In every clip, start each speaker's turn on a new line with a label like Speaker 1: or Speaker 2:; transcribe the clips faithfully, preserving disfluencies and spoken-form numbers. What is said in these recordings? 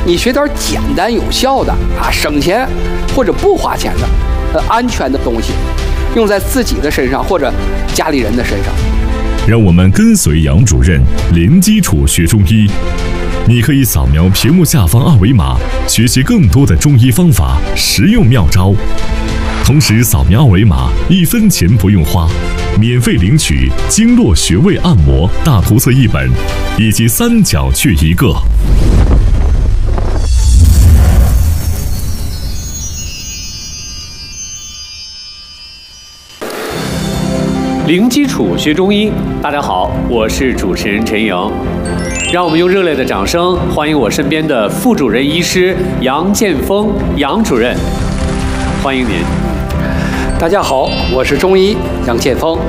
Speaker 1: 你学点简单有效的啊，省钱或者不花钱的，呃，安全的东西，用在自己的身上或者家里人的身上。
Speaker 2: 让我们跟随杨主任零基础学中医。你可以扫描屏幕下方二维码，学习更多的中医方法、实用妙招。同时，扫描二维码，一分钱不用花，免费领取经络穴位按摩大图册一本，以及三角穴一个。
Speaker 3: 零基础学中医，大家好，我是主持人陈莹。让我们用热烈的掌声欢迎我身边的副主任医师杨建峰杨主任，欢迎您。
Speaker 1: 大家好，我是中医杨建峰。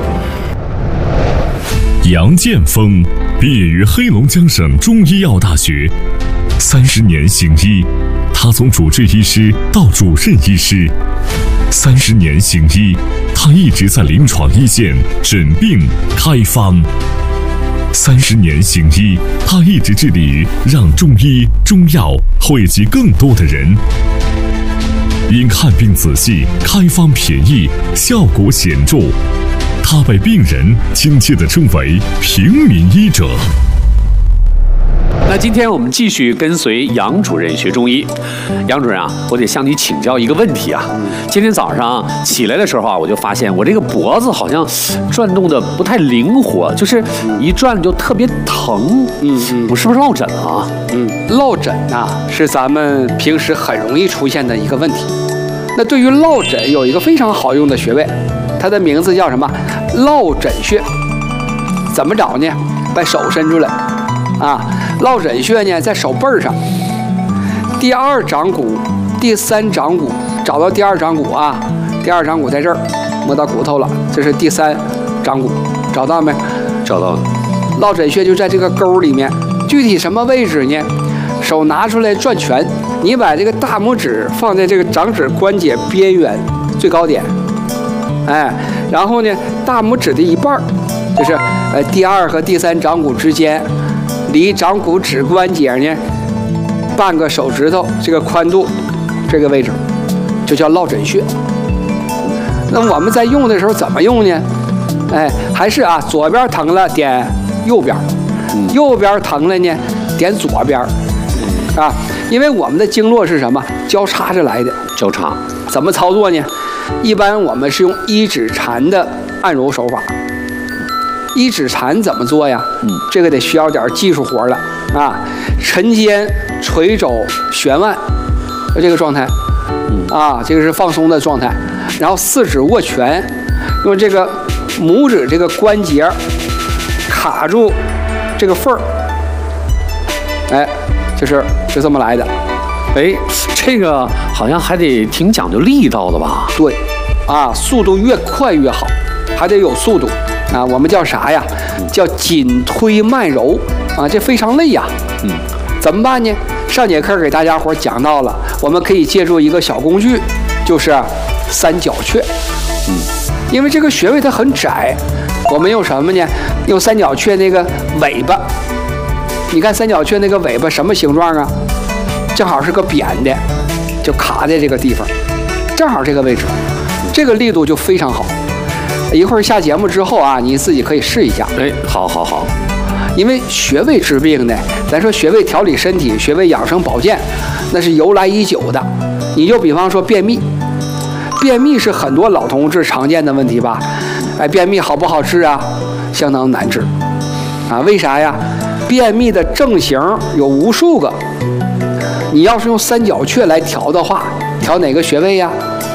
Speaker 2: 杨建峰毕业于黑龙江省中医药大学，三十年行医，他从主治医师到主任医师，三十年行医，他一直在临床一线诊病开方。三十年行医，他一直致力于让中医中药惠及更多的人。因看病仔细、开方便宜、效果显著，他被病人亲切地称为平民医者。
Speaker 3: 那今天我们继续跟随杨主任学中医。杨主任啊，我得向你请教一个问题啊。今天早上起来的时候啊，我就发现我这个脖子好像转动的不太灵活，就是一转就特别疼。嗯嗯，我是不是落枕了啊？
Speaker 1: 嗯，落枕呐、啊、是咱们平时很容易出现的一个问题。那对于落枕有一个非常好用的穴位，它的名字叫什么？落枕穴。怎么找呢？把手伸出来啊。落枕穴呢，在手背上，第二掌骨、第三掌骨，找到第二掌骨啊，第二掌骨在这儿，摸到骨头了，这是第三掌骨，找到没？
Speaker 3: 找到了。
Speaker 1: 落枕穴就在这个沟里面，具体什么位置呢？手拿出来转拳，你把这个大拇指放在这个掌指关节边缘最高点，哎，然后呢，大拇指的一半，就是呃第二和第三掌骨之间。离掌骨指关节呢，半个手指头这个宽度，这个位置就叫落枕穴。那我们在用的时候怎么用呢？哎，还是啊，左边疼了点右边，右边疼了呢点左边，啊，因为我们的经络是什么？交叉着来的。
Speaker 3: 交叉
Speaker 1: 怎么操作呢？一般我们是用一指禅的按揉手法。一指禅怎么做呀？嗯，这个得需要点技术活了啊！沉肩垂肘旋腕，这个状态，啊，这个是放松的状态。然后四指握拳，用这个拇指这个关节卡住这个缝儿，哎，就是就这么来的。
Speaker 3: 哎，这个好像还得挺讲究力道的吧？
Speaker 1: 对，啊，速度越快越好，还得有速度。啊，我们叫啥呀？叫紧推慢揉啊，这非常累呀。嗯，怎么办呢？上节课给大家伙讲到了，我们可以借助一个小工具，就是三角穴。嗯，因为这个穴位它很窄，我们用什么呢？用三角穴那个尾巴。你看三角穴那个尾巴什么形状啊？正好是个扁的，就卡在这个地方，正好这个位置，这个力度就非常好。一会儿下节目之后啊，你自己可以试一下。
Speaker 3: 哎，好好好，
Speaker 1: 因为穴位治病呢，咱说穴位调理身体、穴位养生保健，那是由来已久的。你就比方说便秘，便秘是很多老同志常见的问题吧？哎，便秘好不好治啊？相当难治啊！为啥呀？便秘的症型有无数个，你要是用三角穴来调的话，调哪个穴位呀？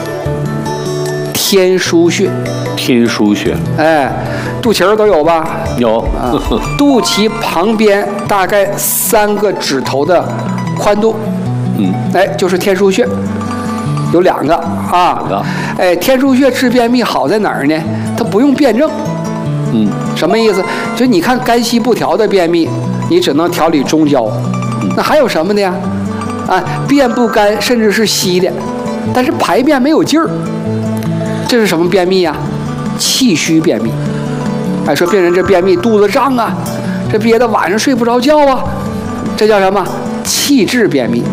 Speaker 1: 天枢穴。
Speaker 3: 天枢穴，
Speaker 1: 哎，肚脐儿都有吧？
Speaker 3: 有
Speaker 1: 啊，肚脐旁边大概三个指头的宽度，嗯，哎，就是天枢穴，有两个啊，
Speaker 3: 两个，
Speaker 1: 哎，天枢穴治便秘好在哪儿呢？它不用辩证，嗯，什么意思？就你看肝气不调的便秘，你只能调理中焦，那还有什么的呀？啊，便不干甚至是稀的，但是排便没有劲儿，这是什么便秘呀？气虚便秘。哎，说病人这便秘肚子胀啊，这憋得晚上睡不着觉啊，这叫什么？气滞便秘。